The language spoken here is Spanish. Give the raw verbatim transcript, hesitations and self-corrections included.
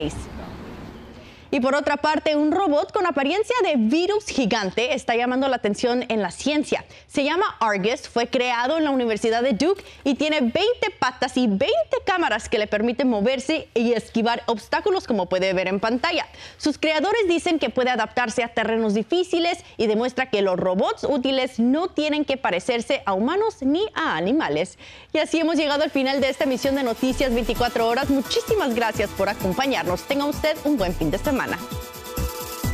Y por otra parte, un robot con apariencia de virus gigante está llamando la atención en la ciencia. Se llama Argus, fue creado en la Universidad de Duke y tiene veinte patas y veinte cámaras que le permiten moverse y esquivar obstáculos, como puede ver en pantalla. Sus creadores dicen que puede adaptarse a terrenos difíciles y demuestra que los robots útiles no tienen que parecerse a humanos ni a animales. Y así hemos llegado al final de esta emisión de Noticias veinticuatro horas. Muchísimas gracias por acompañarnos. Tenga usted un buen fin de semana.